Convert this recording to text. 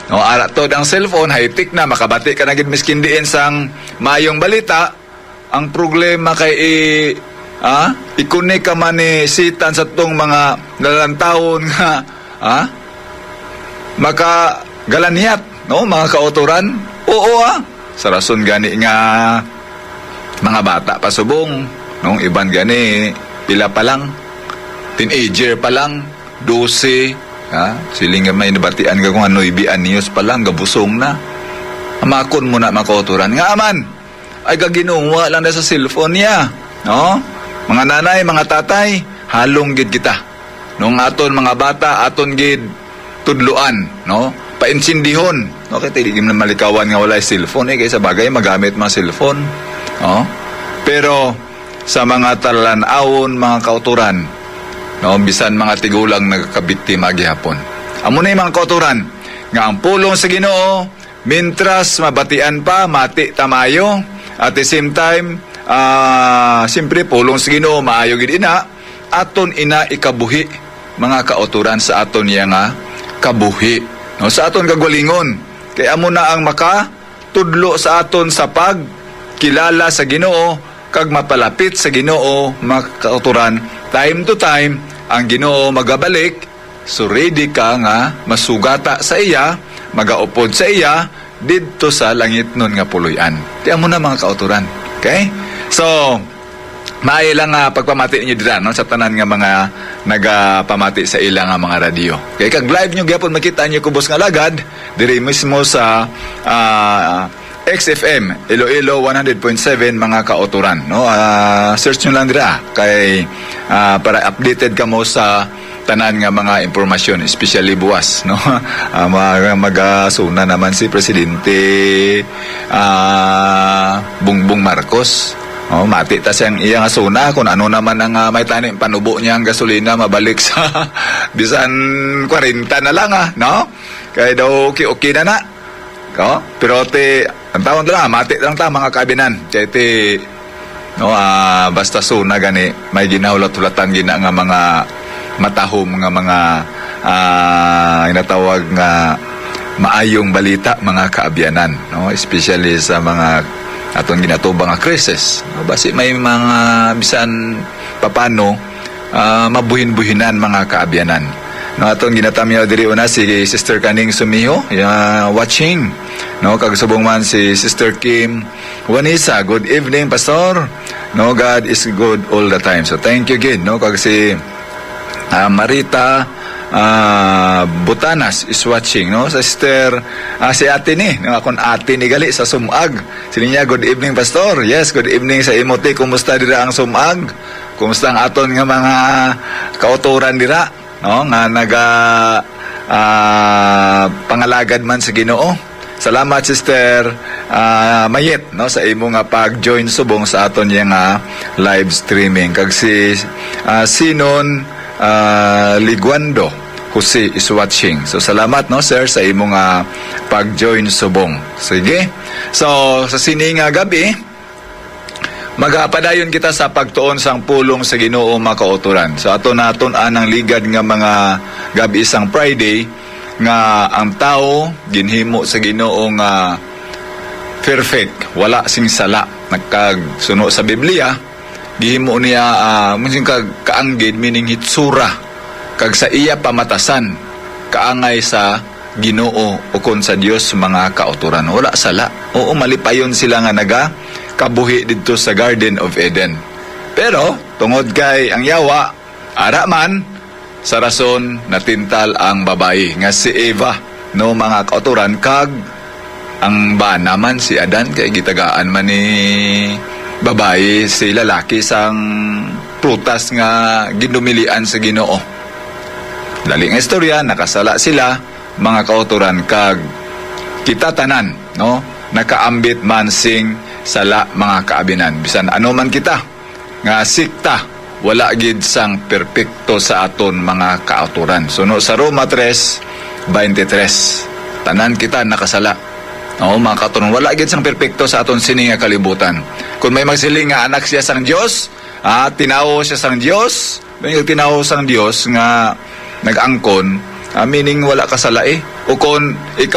No, aratod ang cellphone, high-tech na, makabati ka na gid miskin diin sang mayong balita. Ang problema kay ikunik ka man ni sitan sa tong mga lalantawon nga maka galaniyat, no, mga kauturan. Oo sa rason gani nga mga bata pa subong, no, iban gani pila pa lang, teenager pa lang, 12. Siling nga may nabatian ka kung ano ibian niyos pa lang, gabusong na. Amakon mo na makauturan. Nga aman, ay gaginuwa lang na sa cellphone niya. No? Mga nanay, mga tatay, halong gid kita. Nung aton mga bata, aton gid tudluan. No? Painsindihon. No? Kaya tiligim na malikawan nga wala cellphone. Kaya sa bagay, magamit mga cellphone. No? Pero sa mga talanawon, mga kauturan, no, bisan mga tigulang nagkabiktima gihapon. Amo na yung mga kauturan nga ang pulong sa Ginoo mintras mabatian pa mati tamayo at the same time siyempre pulong sa Ginoo maayo gid ina aton ina ikabuhi mga kauturan sa aton iya nga kabuhi, no, sa aton kagalingon. Kay amo na ang makatudlo sa aton sa pagkilala sa Ginoo kag mapalapit sa Ginoo mga kauturan. Time to time ang Ginoo magabalik, so ready ka nga masugata sa iya, magaupod sa iya didto sa langit nun nga puloy-an. Tiyan mo na mga kauturan. Okay? So maayo lang nga pagpamati niyo dira, no, sa tanan nga mga nagapamati sa ilang nga mga radyo. Okay, kag live niyo gyapon makita niyo kubos nga lagad diri mismo sa XFM Iloilo 100.7 mga kauturan, no. Search nyo lang dira kay para updated ka mo sa tanan nga mga impormasyon, especially buwas, no. Magasuna naman si Presidente Bongbong Marcos. Oh, mati ta siyang iya nga suna kung ano naman ang may tanim panubo niya ang gasolina mabalik sa bisan 40 na lang no. Kay daw okay na na. Oh, pero ang tawag lang, mati lang ta mga kabinan. Kaya no, basta suna gani, may ginaulat-ulatan gina nga mga matahom nga mga inatawag nga maayong balita mga kaabianan, no, especially sa mga atong ginatubang nga krisis. No, basi may mga bisan papano mabuhin-buhinan mga kaabianan. No, atong ginatamyaw diri una si Sister Kaning Sumiho, watching. No, kag subong man si Sister Kim Wanisa. Good evening, Pastor. No, God is good all the time. So thank you again, no, kag si Marita Butanas is watching, no. Sa Sister si ate ni, no, akon ate ni gali sa Sumag. Sini niya, good evening, Pastor. Yes, good evening sa imote. Kumusta dira ang Sumag? Kumusta ang aton nga mga kauturan dira? No, nga pangalagad man sa Ginoo. Salamat, Sister Mayet, no, sa imo nga pag-join subong sa aton yang live streaming. Kag si Sinon Liguando Jose is watching. So salamat, no, sir, sa imo nga pag-join subong. Sige. So sa sini nga gabi magapadayon kita sa pagtuon sang pulong sa Ginoo mga kauturan. So ato naton anang ligad nga mga gabi isang Friday nga ang tao ginhimo sa Ginoo nga perfect, wala sing sala. Nagkagsuno sa Biblia, gihimo niya munsing kaanggid meaning hitsura kag sa iya pamatasan kaangay sa Ginoo o kon sa Dios mga kauturan. Wala sala. Oo, malipayon sila nga kabuhi dito sa Garden of Eden. Pero tungod kay ang yawa ara man sa rason natintal ang babayi nga si Eva, no, mga kauturan, kag ang ba naman si Adan kay gitagaan man ni babayi si lalaki sang prutas nga ginumilian sa Ginoo. Dali nga istorya, nakasala sila mga kauturan, kag kita tanan, no, nakaambit man sing sala mga kaabinan. Bisan ano man kita nga sikta, wala gid sang perpekto sa aton mga kauturan. Suno sa Roma 3:23, tanan kita nakasala. No, mga kauturan, wala gid sang perpekto sa aton sini nga kalibutan. Kung may magsiling nga anak siya sang Dios, tinawo siya sang Dios, may tinawo sang Dios nga nag-angkon, meaning wala kasala o kung ikaw